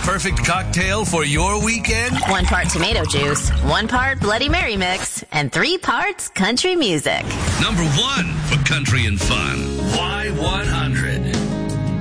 perfect cocktail for your weekend? 1 part tomato juice, 1 part Bloody Mary mix, and 3 parts country music. Number 1 for country and fun. Y100.